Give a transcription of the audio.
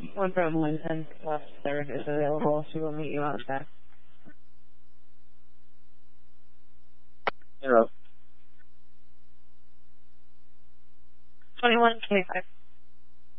One Bromley and last third is available, so we'll meet you outside. Hello. 21K5.